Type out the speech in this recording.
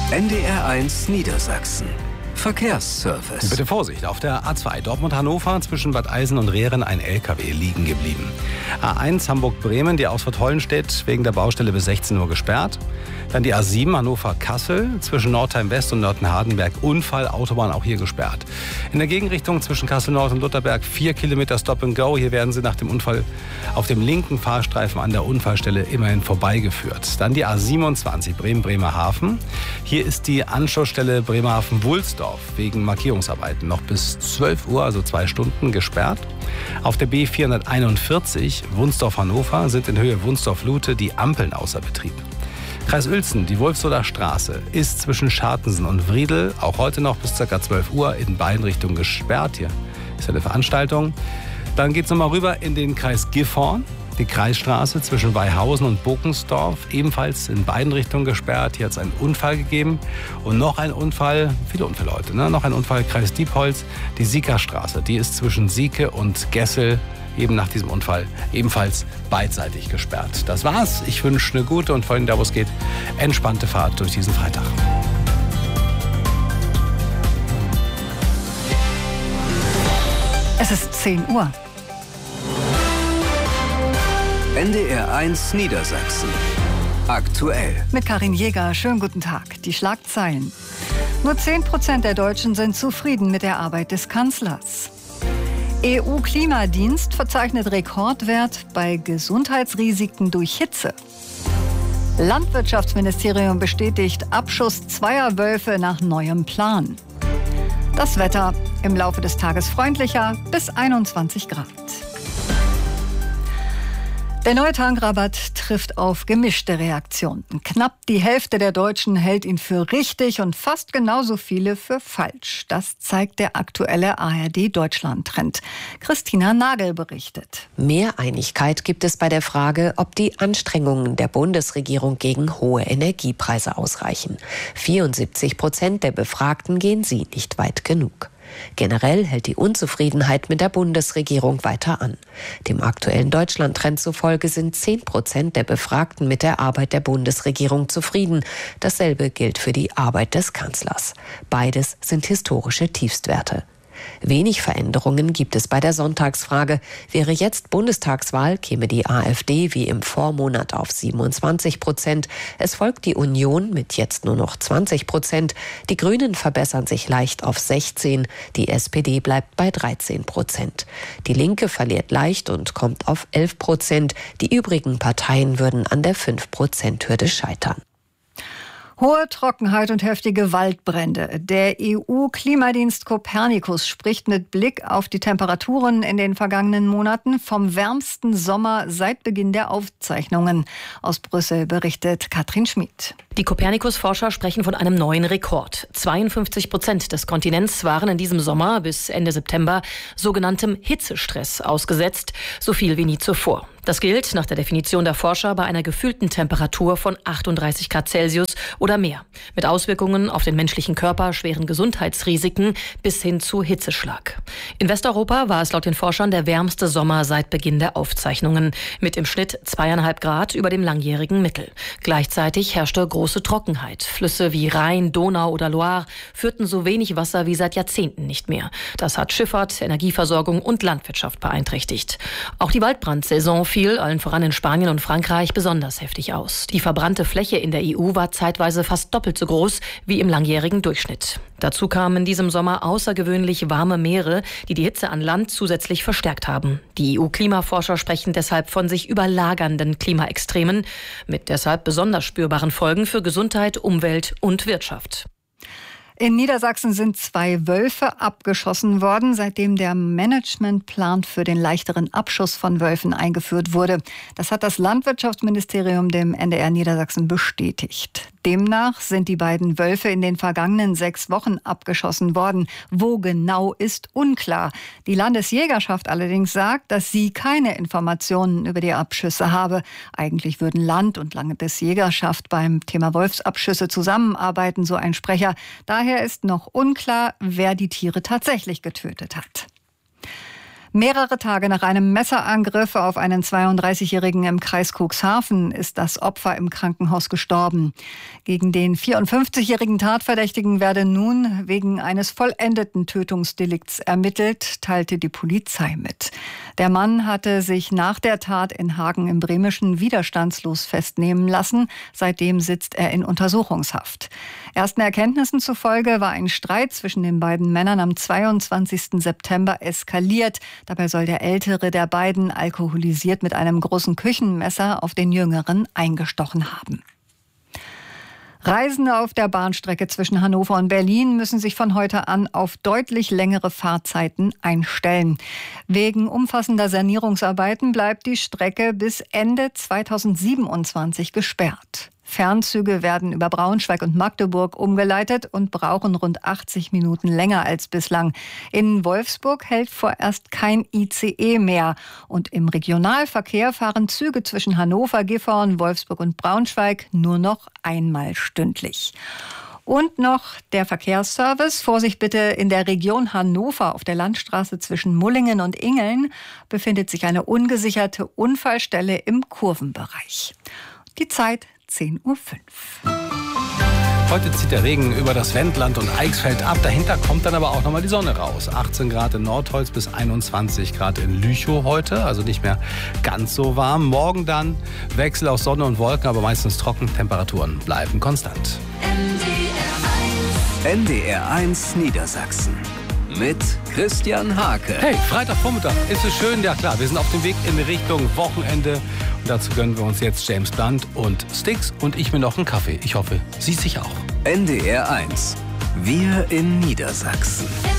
NDR1 Niedersachsen. Verkehrsservice. Bitte Vorsicht, auf der A2 Dortmund-Hannover zwischen Bad Eisen und Rehren ein LKW liegen geblieben. A1 Hamburg-Bremen, die Ausfahrt Hollenstedt wegen der Baustelle bis 16 Uhr gesperrt. Dann die A7 Hannover-Kassel zwischen Nordheim West und Nörten-Hardenberg. Unfall, Autobahn auch hier gesperrt. In der Gegenrichtung zwischen Kassel-Nord und Lutherberg 4 Kilometer Stop and Go. Hier werden Sie nach dem Unfall auf dem linken Fahrstreifen an der Unfallstelle immerhin vorbeigeführt. Dann die A27 Bremen-Bremerhaven. Hier ist die Anschlussstelle Bremerhaven-Wulsdorf wegen Markierungsarbeiten noch bis 12 Uhr, also 2 Stunden, gesperrt. Auf der B441 Wunsdorf-Hannover sind in Höhe Wunsdorf-Lute die Ampeln außer Betrieb. Kreis Uelzen, die Wolfsoder Straße, ist zwischen Schartensen und Wriedel auch heute noch bis ca. 12 Uhr in beiden Richtungen gesperrt. Hier ist eine Veranstaltung. Dann geht es nochmal rüber in den Kreis Gifhorn. Die Kreisstraße zwischen Weihausen und Bokensdorf, ebenfalls in beiden Richtungen gesperrt. Hier hat es einen Unfall gegeben. Und noch ein Unfall, viele Unfälle heute, ne? Noch ein Unfall, Kreis Diepholz, die Siekerstraße. Die ist zwischen Sieke und Gessel eben nach diesem Unfall ebenfalls beidseitig gesperrt. Das war's. Ich wünsche eine gute und vor allem da, wo es geht, entspannte Fahrt durch diesen Freitag. Es ist 10 Uhr. NDR1 Niedersachsen. Aktuell. Mit Karin Jäger, schönen guten Tag. Die Schlagzeilen. Nur 10% der Deutschen sind zufrieden mit der Arbeit des Kanzlers. EU-Klimadienst verzeichnet Rekordwert bei Gesundheitsrisiken durch Hitze. Landwirtschaftsministerium bestätigt Abschuss 2 Wölfe nach neuem Plan. Das Wetter im Laufe des Tages freundlicher bis 21 Grad. Der neue Tankrabatt trifft auf gemischte Reaktionen. Knapp die Hälfte der Deutschen hält ihn für richtig und fast genauso viele für falsch. Das zeigt der aktuelle ARD-Deutschland-Trend. Christina Nagel berichtet. Mehr Einigkeit gibt es bei der Frage, ob die Anstrengungen der Bundesregierung gegen hohe Energiepreise ausreichen. 74% der Befragten gehen sie nicht weit genug. Generell hält die Unzufriedenheit mit der Bundesregierung weiter an. Dem aktuellen Deutschland-Trend zufolge sind 10% der Befragten mit der Arbeit der Bundesregierung zufrieden. Dasselbe gilt für die Arbeit des Kanzlers. Beides sind historische Tiefstwerte. Wenig Veränderungen gibt es bei der Sonntagsfrage. Wäre jetzt Bundestagswahl, käme die AfD wie im Vormonat auf 27%. Es folgt die Union mit jetzt nur noch 20%. Die Grünen verbessern sich leicht auf 16%. Die SPD bleibt bei 13%. Die Linke verliert leicht und kommt auf 11%. Die übrigen Parteien würden an der 5%-Hürde scheitern. Hohe Trockenheit und heftige Waldbrände. Der EU-Klimadienst Copernicus spricht mit Blick auf die Temperaturen in den vergangenen Monaten vom wärmsten Sommer seit Beginn der Aufzeichnungen. Aus Brüssel berichtet Katrin Schmid. Die Copernicus-Forscher sprechen von einem neuen Rekord. 52% des Kontinents waren in diesem Sommer bis Ende September sogenanntem Hitzestress ausgesetzt, so viel wie nie zuvor. Das gilt nach der Definition der Forscher bei einer gefühlten Temperatur von 38 Grad Celsius oder mehr, mit Auswirkungen auf den menschlichen Körper, schweren Gesundheitsrisiken bis hin zu Hitzeschlag. In Westeuropa war es laut den Forschern der wärmste Sommer seit Beginn der Aufzeichnungen, mit im Schnitt 2,5 Grad über dem langjährigen Mittel. Gleichzeitig herrschte große Trockenheit. Flüsse wie Rhein, Donau oder Loire führten so wenig Wasser wie seit Jahrzehnten nicht mehr. Das hat Schifffahrt, Energieversorgung und Landwirtschaft beeinträchtigt. Auch die Waldbrandsaison fiel, allen voran in Spanien und Frankreich, besonders heftig aus. Die verbrannte Fläche in der EU war zeitweise fast doppelt so groß wie im langjährigen Durchschnitt. Dazu kamen in diesem Sommer außergewöhnlich warme Meere, die die Hitze an Land zusätzlich verstärkt haben. Die EU-Klimaforscher sprechen deshalb von sich überlagernden Klimaextremen mit deshalb besonders spürbaren Folgen für Gesundheit, Umwelt und Wirtschaft. In Niedersachsen sind 2 Wölfe abgeschossen worden, seitdem der Managementplan für den leichteren Abschuss von Wölfen eingeführt wurde. Das hat das Landwirtschaftsministerium dem NDR Niedersachsen bestätigt. Demnach sind die beiden Wölfe in den vergangenen 6 Wochen abgeschossen worden. Wo genau, ist unklar. Die Landesjägerschaft allerdings sagt, dass sie keine Informationen über die Abschüsse habe. Eigentlich würden Land und Landesjägerschaft beim Thema Wolfsabschüsse zusammenarbeiten, so ein Sprecher. Daher ist noch unklar, wer die Tiere tatsächlich getötet hat. Mehrere Tage nach einem Messerangriff auf einen 32-Jährigen im Kreis Cuxhaven ist das Opfer im Krankenhaus gestorben. Gegen den 54-jährigen Tatverdächtigen werde nun wegen eines vollendeten Tötungsdelikts ermittelt, teilte die Polizei mit. Der Mann hatte sich nach der Tat in Hagen im Bremischen widerstandslos festnehmen lassen. Seitdem sitzt er in Untersuchungshaft. Ersten Erkenntnissen zufolge war ein Streit zwischen den beiden Männern am 22. September eskaliert. Dabei soll der ältere der beiden alkoholisiert mit einem großen Küchenmesser auf den jüngeren eingestochen haben. Reisende auf der Bahnstrecke zwischen Hannover und Berlin müssen sich von heute an auf deutlich längere Fahrzeiten einstellen. Wegen umfassender Sanierungsarbeiten bleibt die Strecke bis Ende 2027 gesperrt. Fernzüge werden über Braunschweig und Magdeburg umgeleitet und brauchen rund 80 Minuten länger als bislang. In Wolfsburg hält vorerst kein ICE mehr. Und im Regionalverkehr fahren Züge zwischen Hannover, Gifhorn, Wolfsburg und Braunschweig nur noch einmal stündlich. Und noch der Verkehrsservice. Vorsicht bitte, in der Region Hannover auf der Landstraße zwischen Mullingen und Ingeln befindet sich eine ungesicherte Unfallstelle im Kurvenbereich. Die Zeit 10:05 Uhr. Heute zieht der Regen über das Wendland und Eichsfeld ab. Dahinter kommt dann aber auch nochmal die Sonne raus. 18 Grad in Nordholz bis 21 Grad in Lüchow heute. Also nicht mehr ganz so warm. Morgen dann Wechsel aus Sonne und Wolken, aber meistens trocken. Temperaturen bleiben konstant. NDR1 Niedersachsen. Mit Christian Hake. Hey, Freitagvormittag, ist es schön? Ja klar, wir sind auf dem Weg in Richtung Wochenende. Und dazu gönnen wir uns jetzt James Blunt und Styx und ich mir noch einen Kaffee. Ich hoffe, Sie sich auch. NDR1. Wir in Niedersachsen.